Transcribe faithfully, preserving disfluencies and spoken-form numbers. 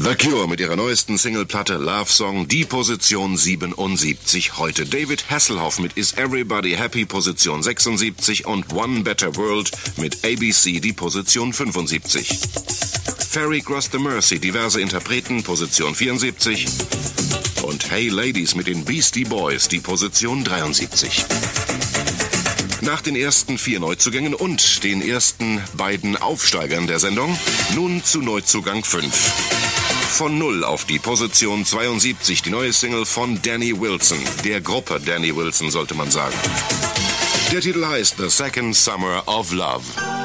The Cure mit ihrer neuesten Singleplatte Love Song, die Position siebenundsiebzig heute. David Hasselhoff mit Is Everybody Happy, Position sechsundsiebzig und One Better World mit A B C, die Position fünfundsiebzig. Ferry Cross the Mersey, diverse Interpreten, Position vierundsiebzig. Und Hey Ladies mit den Beastie Boys, die Position dreiundsiebzig. Nach den ersten vier Neuzugängen und den ersten beiden Aufsteigern der Sendung, nun zu Neuzugang fünf. Von null auf die Position zweiundsiebzig, die neue Single von Danny Wilson, der Gruppe Danny Wilson sollte man sagen. Der Titel heißt The Second Summer of Love.